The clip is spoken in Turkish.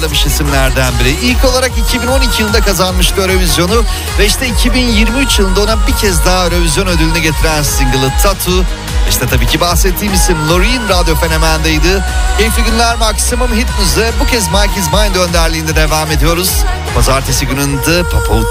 isimlerden biri. İlk olarak 2012 yılında kazanmıştı Eurovision'u ve işte 2023 yılında ona bir kez daha Eurovision ödülünü getiren single'ı Tattoo. İşte tabii ki bahsettiğim isim Loreen Radyo Fenomen'deydi. Keyifli günler Maximum Hit Müziğe bu kez Mike Is Mine önderliğinde devam ediyoruz. Pazartesi gününde Papa